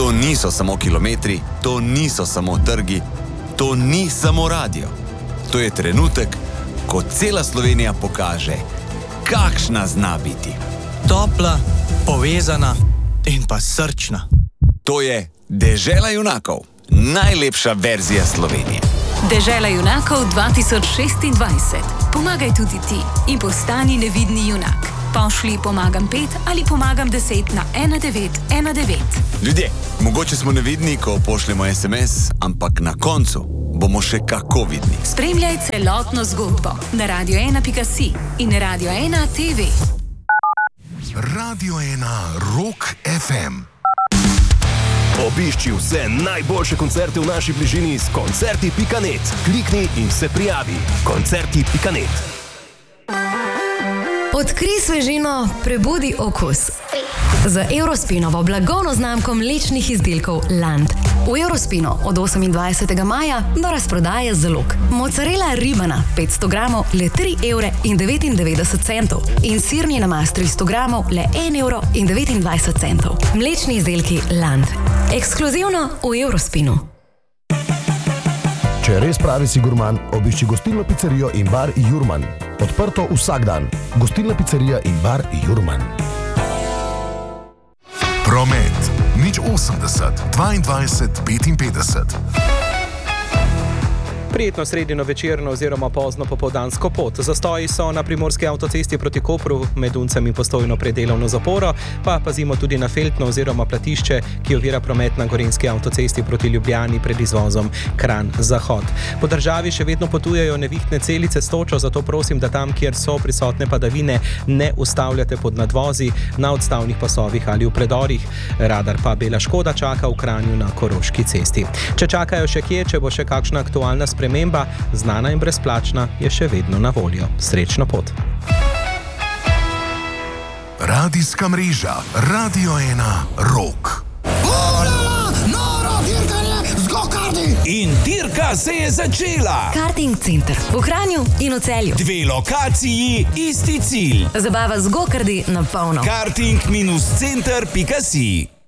To niso samo kilometri, to niso samo trgi, to ni samo radio. To je trenutek, ko cela Slovenija pokaže, kakšna zna biti. Topla, povezana in pa srčna. To je Dežela junakov, najlepša verzija Slovenije. Dežela junakov 2026. Pomagaj tudi ti in postani nevidni junak. Pošlji pomagam 5 ali pomagam 10 na 1919. Ljudje, mogoče smo nevidni, ko pošljemo SMS, ampak na koncu bomo še kako vidni. Spremljaj celotno zgodbo na radio1.si in Radio 1 TV. Radio 1 Rock FM. Obišči vse najboljše koncerte v naši bližini s koncerti.net. Klikni in se prijavi. Koncerti.net. Odkrij svežino, prebudi okus. Z Eurospinovo blagovno znamko mlečnih izdelkov Land. V Eurospinu od 28. maja do razprodaje zalog. Mozzarella ribana 500 gramov le 3,99 € in sirni namaz 300 gramov le 1,29 €. Mlečni izdelki Land. Ekskluzivno v Eurospinu. Če res pravi si gurman, obišči gostilno pizzerijo in bar Jurman. Odprto vsak dan. Gostilna pizzerija in bar Jurman. Promet 080 22 55. Prijetno sredino večerno oziroma pozno popoldansko pot. Zastoji so na primorski avtocesti proti Kopru med Uncem in Postojno pred delovno zaporo, pa pazimo tudi na Feltno oziroma platišče, ki ovira promet na gorenjski avtocesti proti Ljubljani pred izvozom Kranj-Zahod. Po državi še vedno potujejo nevihtne celice s točo, zato prosim, da tam, kjer so prisotne padavine, ne ustavljate pod nadvozi, na odstavnih pasovih ali v predorih. Radar pa Bela Škoda čaka v Kranju na Koroški cesti. Če čakajo še kje, če bo še kakšna aktualna sprememba, znana in brezplačna, je še vedno na voljo. Srečno pot. Radijska mreža Radio 1 Rock. In dirka se je začela! Karting center v Kranju in v Celju. 2 lokaciji, isti cilj. Zabava z gokardi na polno. Karting-center.si